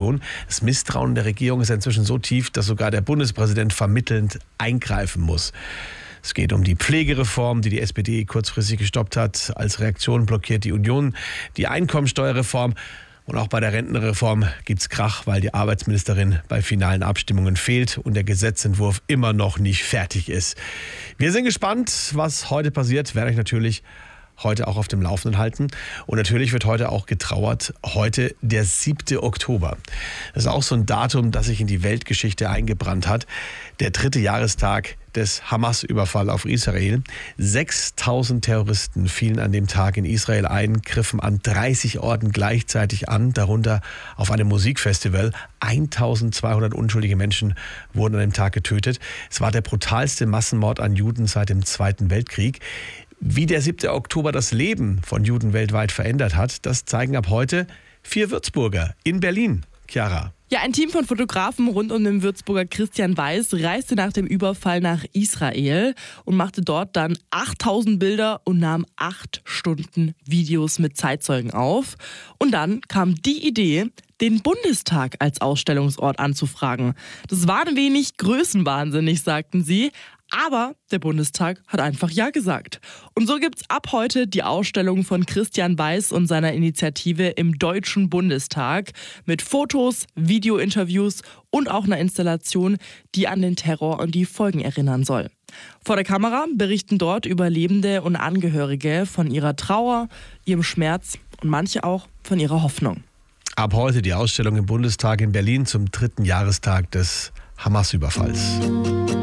Situation. Das Misstrauen der Regierung ist inzwischen so tief, dass sogar der Bundespräsident vermittelnd eingreifen muss. Es geht um die Pflegereform, die SPD kurzfristig gestoppt hat. Als Reaktion blockiert die Union die Einkommensteuerreform. Und auch bei der Rentenreform gibt es Krach, weil die Arbeitsministerin bei finalen Abstimmungen fehlt und der Gesetzentwurf immer noch nicht fertig ist. Wir sind gespannt, was heute passiert. Werde ich natürlich heute auch auf dem Laufenden halten. Und natürlich wird heute auch getrauert. Heute der 7. Oktober. Das ist auch so ein Datum, das sich in die Weltgeschichte eingebrannt hat. Der 3. Jahrestag des Hamas-Überfalls auf Israel. 6.000 Terroristen fielen an dem Tag in Israel ein, griffen an 30 Orten gleichzeitig an, darunter auf einem Musikfestival. 1.200 unschuldige Menschen wurden an dem Tag getötet. Es war der brutalste Massenmord an Juden seit dem Zweiten Weltkrieg. Wie der 7. Oktober das Leben von Juden weltweit verändert hat, das zeigen ab heute 4 Würzburger in Berlin. Chiara. Ja, ein Team von Fotografen rund um den Würzburger Christian Weiß reiste nach dem Überfall nach Israel und machte dort dann 8.000 Bilder und nahm 8 Stunden Videos mit Zeitzeugen auf. Und dann kam die Idee, den Bundestag als Ausstellungsort anzufragen. Das war ein wenig größenwahnsinnig, sagten sie. Aber der Bundestag hat einfach Ja gesagt. Und so gibt's ab heute die Ausstellung von Christian Weiß und seiner Initiative im Deutschen Bundestag mit Fotos, Videointerviews und auch einer Installation, die an den Terror und die Folgen erinnern soll. Vor der Kamera berichten dort Überlebende und Angehörige von ihrer Trauer, ihrem Schmerz und manche auch von ihrer Hoffnung. Ab heute die Ausstellung im Bundestag in Berlin zum 3. Jahrestag des Hamas-Überfalls.